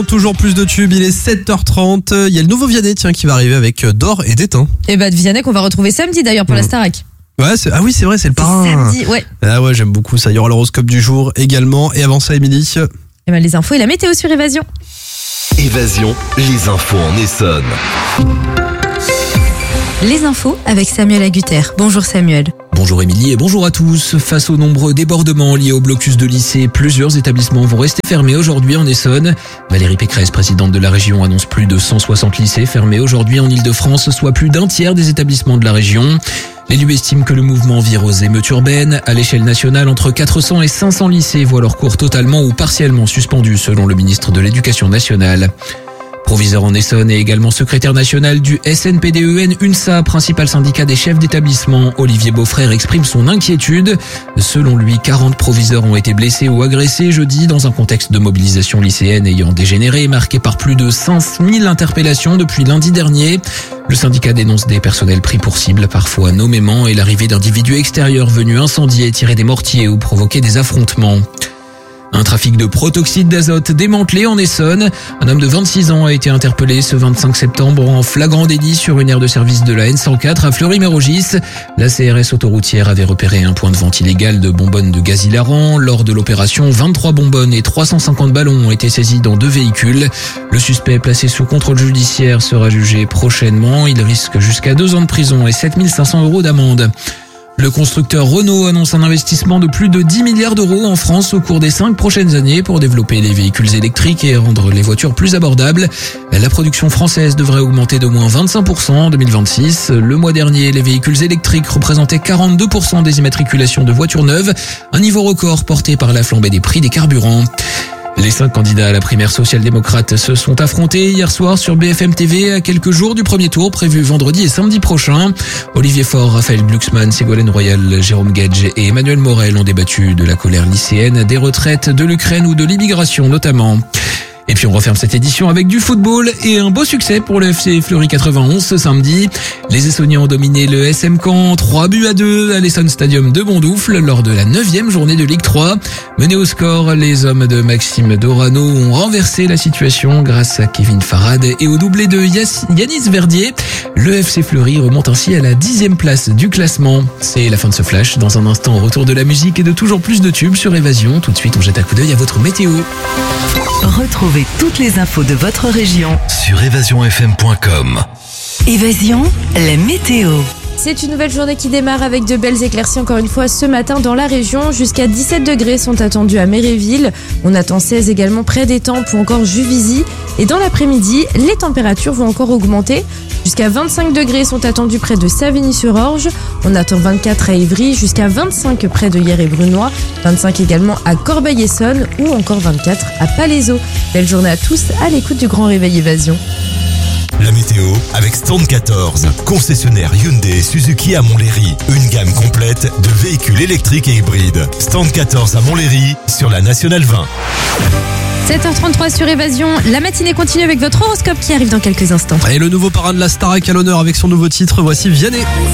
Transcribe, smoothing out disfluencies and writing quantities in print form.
Toujours plus de tubes, il est 7h30. Il y a le nouveau Vianney qui va arriver avec d'or et d'étain. Et bah de Vianney qu'on va retrouver samedi d'ailleurs pour la Starac. Ouais, oui, c'est vrai, c'est le parrain. Samedi, ouais. Ah ouais, j'aime beaucoup ça. Il y aura l'horoscope du jour également. Et avant ça, Émilie. Et bah les infos et la météo sur Évasion. Évasion, les infos en Essonne. Les infos avec Samuel Agutter. Bonjour Samuel. Bonjour Émilie et bonjour à tous. Face aux nombreux débordements liés au blocus de lycées, plusieurs établissements vont rester fermés aujourd'hui en Essonne. Valérie Pécresse, présidente de la région, annonce plus de 160 lycées fermés aujourd'hui en Ile-de-France, soit plus d'un tiers des établissements de la région. L'élu estime que le mouvement vire aux émeutes urbaines. À l'échelle nationale, entre 400 et 500 lycées voient leur cours totalement ou partiellement suspendus, selon le ministre de l'Éducation nationale. Proviseur en Essonne et également secrétaire national du SNPDEN UNSA, principal syndicat des chefs d'établissement, Olivier Beaufrère exprime son inquiétude. Selon lui, 40 proviseurs ont été blessés ou agressés jeudi dans un contexte de mobilisation lycéenne ayant dégénéré, marqué par plus de 5000 interpellations depuis lundi dernier. Le syndicat dénonce des personnels pris pour cible, parfois nommément, et l'arrivée d'individus extérieurs venus incendier, tirer des mortiers ou provoquer des affrontements. Un trafic de protoxyde d'azote démantelé en Essonne. Un homme de 26 ans a été interpellé ce 25 septembre en flagrant délit sur une aire de service de la N104 à Fleury-Mérogis. La CRS autoroutière avait repéré un point de vente illégal de bonbonnes de gaz hilarant. Lors de l'opération, 23 bonbonnes et 350 ballons ont été saisis dans 2 véhicules. Le suspect placé sous contrôle judiciaire sera jugé prochainement. Il risque jusqu'à 2 ans de prison et 7 500 € d'amende. Le constructeur Renault annonce un investissement de plus de 10 milliards d'euros en France au cours des 5 prochaines années pour développer les véhicules électriques et rendre les voitures plus abordables. La production française devrait augmenter de moins 25% en 2026. Le mois dernier, les véhicules électriques représentaient 42% des immatriculations de voitures neuves, un niveau record porté par la flambée des prix des carburants. Les 5 candidats à la primaire social-démocrate se sont affrontés hier soir sur BFM TV à quelques jours du premier tour prévu vendredi et samedi prochain. Olivier Faure, Raphaël Glucksmann, Ségolène Royal, Jérôme Gage et Emmanuel Morel ont débattu de la colère lycéenne, des retraites, de l'Ukraine ou de l'immigration notamment. Et puis on referme cette édition avec du football et un beau succès pour le FC Fleury 91 ce samedi. Les Essonniens ont dominé le SM Caen 3-2 à l'Essonne Stadium de Bondoufle lors de la 9e journée de Ligue 3. Menés au score, les hommes de Maxime Dorano ont renversé la situation grâce à Kevin Farad et au doublé de Yanis Verdier. Le FC Fleury remonte ainsi à la 10e place du classement. C'est la fin de ce flash. Dans un instant, retour de la musique et de toujours plus de tubes sur Évasion. Tout de suite, on jette un coup d'œil à votre météo. Retrouvez toutes les infos de votre région Sur évasionfm.com. Évasion, la météo. C'est une nouvelle journée qui démarre avec de belles éclaircies encore une fois ce matin dans la région. Jusqu'à 17 degrés sont attendus à Méréville. On attend 16 également près d'Étampes ou encore Juvisy. Et dans l'après-midi, les températures vont encore augmenter. Jusqu'à 25 degrés sont attendus près de Savigny-sur-Orge. On attend 24 à Évry, jusqu'à 25 près de Hyères et Brunois. 25 également à Corbeil-Essonnes ou encore 24 à Palaiseau. Belle journée à tous à l'écoute du Grand Réveil Évasion. La météo avec Stand 14, concessionnaire Hyundai et Suzuki à Montlhéry. Une gamme complète de véhicules électriques et hybrides. Stand 14 à Montlhéry sur la Nationale 20. 7h33 sur Évasion, la matinée continue avec votre horoscope qui arrive dans quelques instants. Et le nouveau parrain de la Starac à l'honneur avec son nouveau titre, voici Vianney.